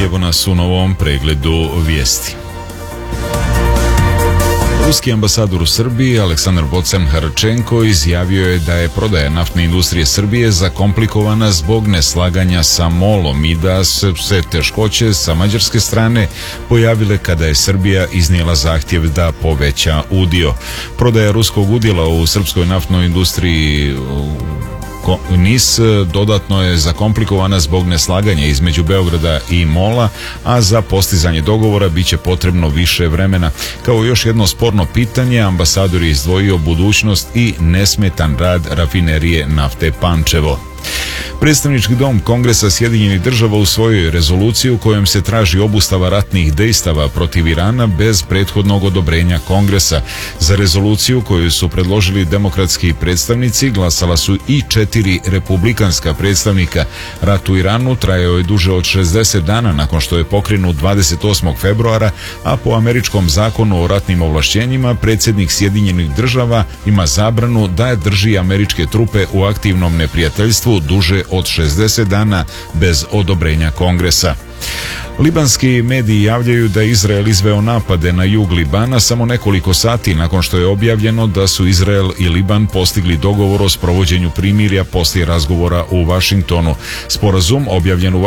evo nas u novom pregledu vijesti. Ruski ambasador u Srbiji Aleksandar Bocem-Haračenko izjavio je da je prodaja naftne industrije Srbije zakomplikovana zbog neslaganja sa MOL-om i da su se teškoće sa mađarske strane pojavile kada je Srbija iznijela zahtjev da poveća udio. Prodaja ruskog udjela u srpskoj naftnoj industriji NIS dodatno je zakomplikovana zbog neslaganja između Beograda i MOL-a, a za postizanje dogovora bit će potrebno više vremena. Kao još jedno sporno pitanje, ambasador je izdvojio budućnost i nesmetan rad rafinerije nafte Pančevo. Predstavnički dom Kongresa Sjedinjenih Država usvojio je rezoluciju kojom se traži obustava ratnih dejstava protiv Irana bez prethodnog odobrenja Kongresa. Za rezoluciju koju su predložili demokratski predstavnici glasala su i 4 republikanska predstavnika. Rat u Iranu trajao je duže od 60 dana nakon što je pokrenut 28. februara, a po američkom zakonu o ratnim ovlašćenjima predsjednik Sjedinjenih Država ima zabranu da drži američke trupe u aktivnom neprijateljstvu duže od 60 dana bez odobrenja Kongresa. Libanski mediji javljaju da je Izrael izveo napade na jug Libana samo nekoliko sati nakon što je objavljeno da su Izrael i Liban postigli dogovor o sprovođenju primirja poslije razgovora u Vašingtonu. Sporazum objavljen u